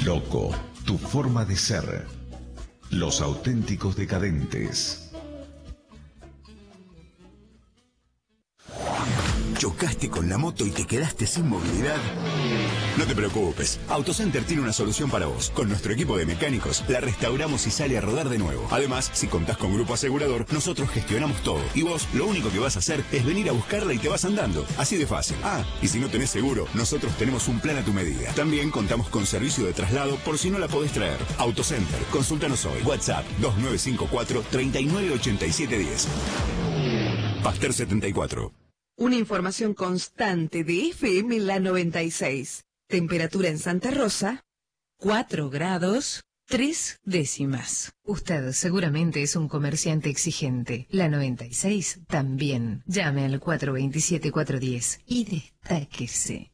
Loco, tu forma de ser. Los auténticos decadentes. ¿Chocaste con la moto y te quedaste sin movilidad? No te preocupes, AutoCenter tiene una solución para vos. Con nuestro equipo de mecánicos, la restauramos y sale a rodar de nuevo. Además, si contás con grupo asegurador, nosotros gestionamos todo. Y vos, lo único que vas a hacer es venir a buscarla y te vas andando. Así de fácil. Ah, y si no tenés seguro, nosotros tenemos un plan a tu medida. También contamos con servicio de traslado por si no la podés traer. AutoCenter, consúltanos hoy. WhatsApp 2954-398710. Pasteur 74. Una información constante de FM La 96. Temperatura en Santa Rosa, 4 grados, 3 décimas. Usted seguramente es un comerciante exigente. La 96 también. Llame al 427-410 y destáquese.